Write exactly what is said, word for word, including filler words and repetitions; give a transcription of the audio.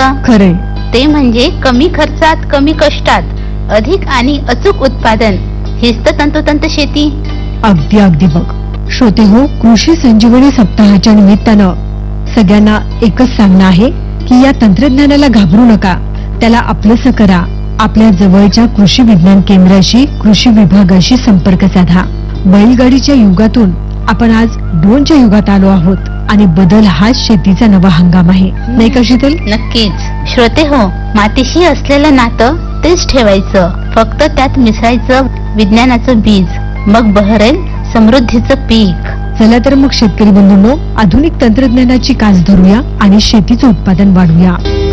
खरे ते म्हणजे कमी खर्चात कमी कष्टात अधिक आणि अचूक उत्पादन, हेच तर तंतोतंत शेती. अगदी अगदी बघ श्रोते हो, कृषी संजीवनी सप्ताहाच्या निमित्तानं सगळ्यांना एकच सांगणं आहे की या तंत्रज्ञानाला घाबरू नका, त्याला आपलंसं करा. आपल्या जवळच्या कृषी विज्ञान केंद्राशी, कृषी विभागाशी संपर्क साधा. बैलगाडीच्या युगातून आपण आज ड्रोनच्या युगात आलो आहोत आणि बदल हाच शेतीचा नवा हंगाम आहे, नाही का शीतल? नक्कीच श्रोते हो, मातीशी असलेलं नातं तेच ठेवायचं, फक्त त्यात मिसळायचं विज्ञानाचं बीज, मग बहरेल समृद्धीचं पीक. चला तर मग शेतकरी बंधूंनो, आधुनिक तंत्रज्ञानाची कास धरूया आणि शेतीचं उत्पादन वाढवूया.